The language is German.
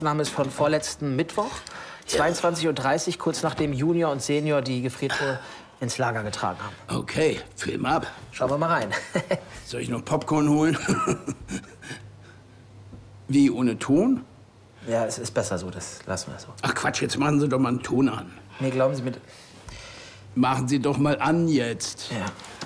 Name ist von vorletzten Mittwoch, 22:30 Uhr, kurz nachdem Junior und Senior die Gefriertruhe ins Lager getragen haben. Okay, Film ab. Schauen wir mal rein. Soll ich noch Popcorn holen? Wie, ohne Ton? Ja, es ist besser so, das lassen wir so. Ach Quatsch, jetzt machen Sie doch mal einen Ton an. Nee, glauben Sie mir... Machen Sie doch mal an jetzt. Ja.